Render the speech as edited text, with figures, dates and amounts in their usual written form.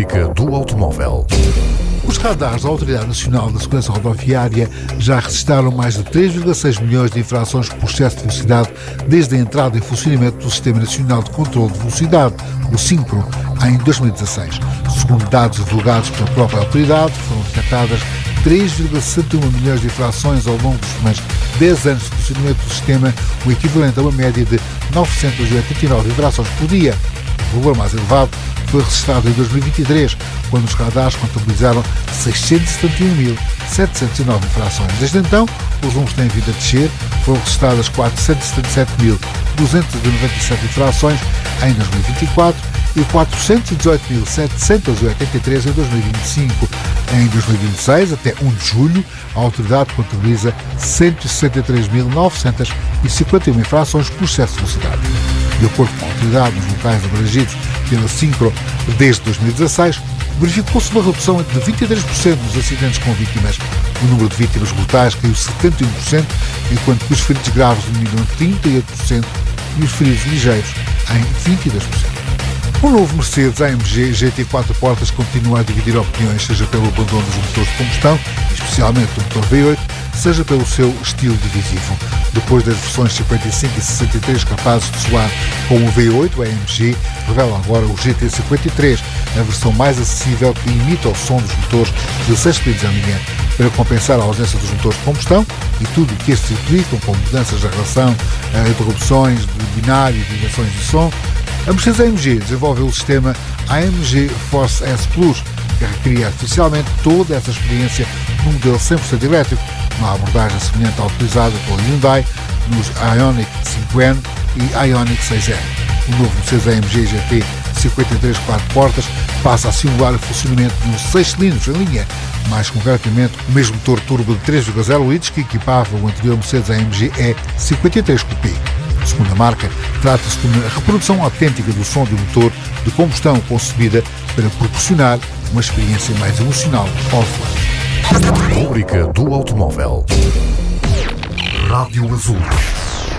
Rubrica do automóvel. Os radares da Autoridade Nacional da Segurança Rodoviária já registraram mais de 3,6 milhões de infrações por excesso de velocidade desde a entrada em funcionamento do Sistema Nacional de Controlo de Velocidade, o SINCRO, em 2016. Segundo dados divulgados pela própria autoridade, foram detectadas 3,61 milhões de infrações ao longo dos primeiros 10 anos de funcionamento do sistema, o equivalente a uma média de 989 infrações por dia. O valor mais elevado foi registrado em 2023, quando os radares contabilizaram 671.709 infrações. Desde então, os números têm vindo a descer, foram registradas 477.297 infrações em 2024 e 418.783 em 2025. Em 2026, até 1 de julho, a autoridade contabiliza 163.951 infrações por excesso de velocidade. De acordo com a autoridade, nos locais abrangidos pela SINCRO desde 2016, verificou-se uma redução de 23% dos acidentes com vítimas. O número de vítimas mortais caiu 71%, enquanto que os feridos graves diminuíram 38% e os feridos ligeiros em 22%. O novo Mercedes AMG GT 4 portas continua a dividir opiniões, seja pelo abandono dos motores de combustão, especialmente do motor V8, seja pelo seu estilo divisivo. Depois das versões 55 e 63 capazes de soar com o V8, o AMG revela agora o GT53, a versão mais acessível que imita o som dos motores de 6 cilindros em linha. Para compensar a ausência dos motores de combustão e tudo o que estes implicam, como mudanças de relação, interrupções de binário e dimensões de som, a Mercedes AMG desenvolveu o sistema AMG Force S Plus, que recria artificialmente toda essa experiência num modelo 100% elétrico, uma abordagem semelhante à utilizada pela Hyundai nos Ioniq 5N e Ioniq 6N. O novo Mercedes AMG GT 53 4 portas passa a simular o funcionamento de uns 6 cilindros em linha, mais concretamente o mesmo motor turbo de 3,0 litros que equipava o anterior Mercedes AMG E53 Coupé. Segundo a marca, trata-se de uma reprodução autêntica do som do motor de combustão concebida para proporcionar uma experiência mais emocional ao volante. Rubrica do automóvel. Rádio Azul.